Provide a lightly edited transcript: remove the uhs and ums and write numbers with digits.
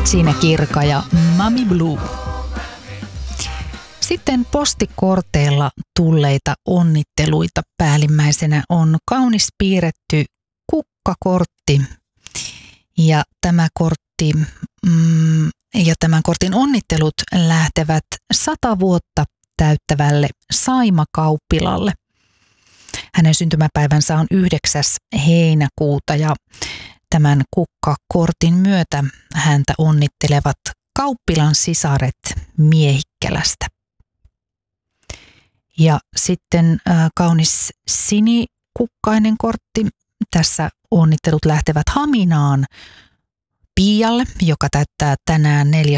Siinä Kirka ja Mami Blue. Sitten postikorteilla tulleita onnitteluita. Päällimmäisenä on kaunis piirretty kukkakortti. Ja tämä kortti ja tämän kortin onnittelut lähtevät 100 vuotta täyttävälle Saima Kauppilalle. Hänen syntymäpäivänsä on 9. heinäkuuta ja tämän kukkakortin myötä häntä onnittelevat Kauppilan sisaret Miehikkälästä. Ja sitten kaunis sinikukkainen kortti. Tässä onnittelut lähtevät Haminaan Pialle, joka täyttää tänään 4.